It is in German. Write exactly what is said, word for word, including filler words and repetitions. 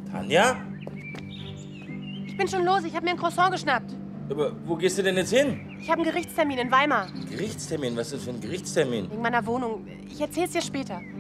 Tanja? Ich bin schon los, ich habe mir ein Croissant geschnappt. Aber wo gehst du denn jetzt hin? Ich habe einen Gerichtstermin in Weimar. Gerichtstermin? Was ist das für ein Gerichtstermin? Wegen meiner Wohnung. Ich erzähl's dir später.